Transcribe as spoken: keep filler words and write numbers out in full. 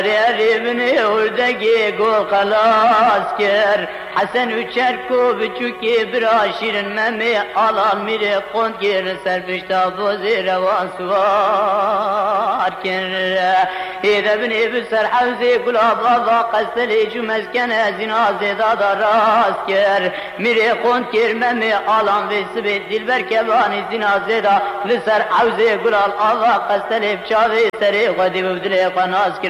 ابني وردقي قو خلاص كر حسن وشركو بچوكي براشير ممي علال ميري قند كر سربشتا بوزي روان سوار كر إذا ابني بسر حوزي قلاب الله قستلي جمز كان زنازي دادا راس كر ميري قند كر ممي علال بسبت دلبر كباني زنازي دا لسر حوزي قلاب الله قستلي بشاوي سري غدي ببدلي قناس كر